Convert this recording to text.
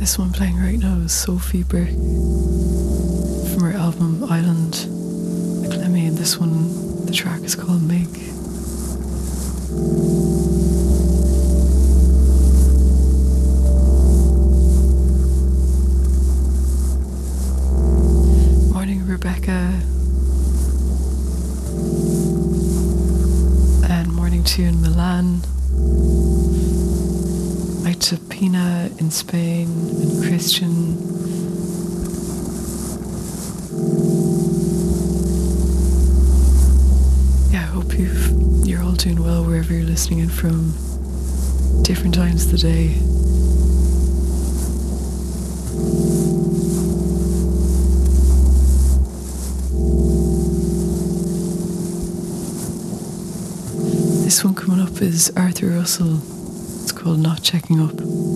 This one playing right now is Sophie Brick from her album Island Clemmy, and this one, the track is called Make. Morning Rebecca, and morning to you in Milan. Out to Pina in Spain and Christian. Yeah, I hope you're all doing well wherever you're listening in from. Different times of the day. This one coming up is Arthur Russell. It's called Not Checking Up.